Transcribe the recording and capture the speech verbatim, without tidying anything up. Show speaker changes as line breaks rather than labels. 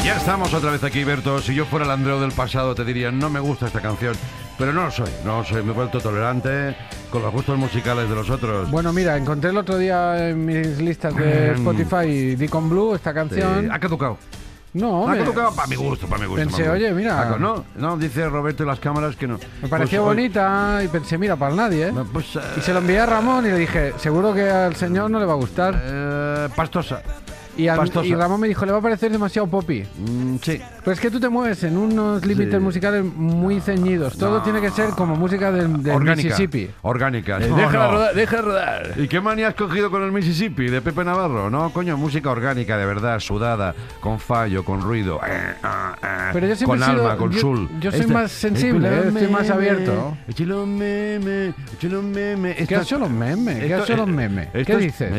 Ya estamos otra vez aquí, Berto. Si yo fuera el Andreu del pasado te diría, no me gusta esta canción. Pero no lo soy, no lo soy. Me he vuelto tolerante con los gustos musicales de los otros.
Bueno, mira, encontré el otro día en mis listas de Spotify Deacon Blue esta canción.
Eh, ¿Ha caducado?
No,
Ha
me,
caducado para mi gusto, para mi gusto.
pensé,
para mi
oye,
gusto.
mira.
Ah, No, no, dice Roberto en las cámaras que no.
me pareció
Pues,
bonita y pensé, mira, para nadie, ¿eh?
oye, Pues, eh,
Y se lo envié a Ramón y le dije, seguro que al señor no le va a gustar.
eh, pastosa.
Y, al-
pastosa.
y Ramón me dijo, le va a parecer demasiado poppy.
Mm, sí.
Pero es que tú te mueves en unos límites
Sí.
musicales muy ceñidos. Todo
No.
tiene que ser como música del, del
Orgánica.
Mississippi.
Orgánica.
Eh,
No,
déjala
no.
rodar, déjala rodar.
¿Y qué manía has cogido con el Mississippi de Pepe Navarro? No, coño, música orgánica, de verdad, sudada, con fallo, con ruido, eh, ah, ah,
Pero yo siempre
con
he sido-
alma, con
yo-
sul.
yo soy más sensible, eh, estoy más abierto.
Échale un meme, échale un meme.
¿Qué
Esto-
ha hecho los memes? ¿Qué ha
esto-
hecho los
eh,
memes?
esto
¿Qué
es-
dices?